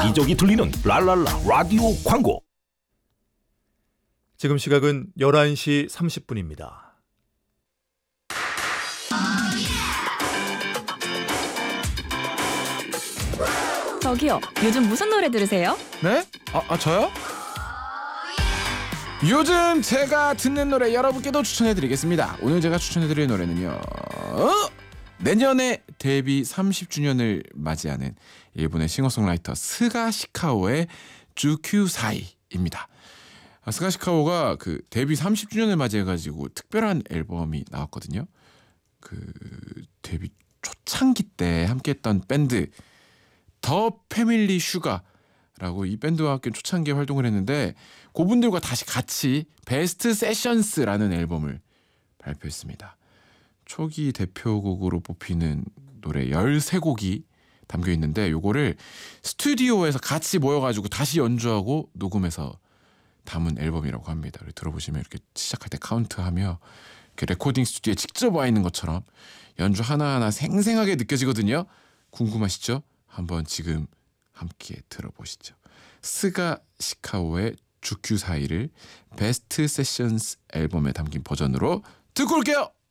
여기저기 들리는 랄랄라 라디오 광고. 지금 시각은 11시 30분입니다. 저기요, 요즘 무슨 노래 들으세요? 네? 저요? 요즘 제가 듣는 노래 여러분께도 추천해드리겠습니다. 오늘 제가 추천해드릴 노래는요, 내년에 데뷔 30주년을 맞이하는 일본의 싱어송라이터 스가 시카오의 주큐사이입니다. 스가 시카오가 그 데뷔 30주년을 맞이해가지고 특별한 앨범이 나왔거든요. 그 데뷔 초창기 때 함께했던 밴드 더 패밀리 슈가라고 이 밴드와 함께 초창기에 활동을 했는데 그분들과 다시 같이 베스트 세션스라는 앨범을 발표했습니다. 초기 대표곡으로 뽑히는 노래 13곡이 담겨 있는데 요거를 스튜디오에서 같이 모여가지고 다시 연주하고 녹음해서 담은 앨범이라고 합니다. 들어보시면 이렇게 시작할 때 카운트하며 이렇게 레코딩 스튜디오에 직접 와 있는 것처럼 연주 하나하나 생생하게 느껴지거든요. 궁금하시죠? 한번 지금 함께 들어보시죠. 스가 시카오의 주큐 사이를 베스트 세션스 앨범에 담긴 버전으로 듣고 올게요.